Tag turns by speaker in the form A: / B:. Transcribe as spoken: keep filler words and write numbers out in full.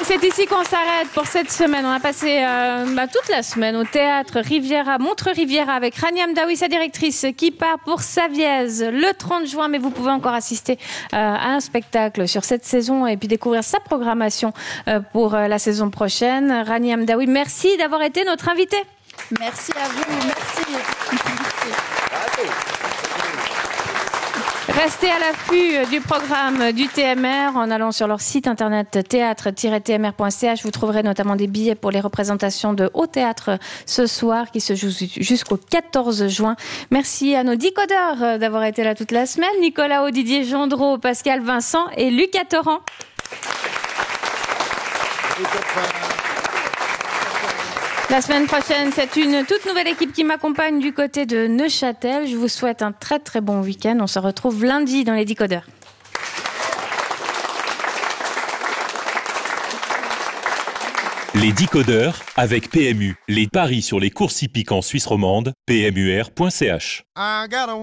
A: C'est ici qu'on s'arrête pour cette semaine. On a passé euh, bah, toute la semaine au théâtre Riviera, Montreux-Riviera avec Rania Mdaoui, sa directrice, qui part pour Savièse le trente juin. Mais vous pouvez encore assister euh, à un spectacle sur cette saison et puis découvrir sa programmation euh, pour euh, la saison prochaine. Rania Mdaoui, merci d'avoir été notre invitée.
B: Merci à vous, merci. Merci.
A: Restez à l'affût du programme du T M R en allant sur leur site internet théâtre tiret t m r point c h. Vous trouverez notamment des billets pour les représentations de Haut Théâtre ce soir qui se jouent jusqu'au quatorze juin. Merci à nos décodeurs d'avoir été là toute la semaine. Nicolas Haut, Didier Gendreau, Pascal Vincent et Lucas Torrent. La semaine prochaine, c'est une toute nouvelle équipe qui m'accompagne du côté de Neuchâtel. Je vous souhaite un très très bon week-end. On se retrouve lundi dans les décodeurs.
C: Les décodeurs avec P M U. Les paris sur les courses hippiques en Suisse romande, p m u r point c h.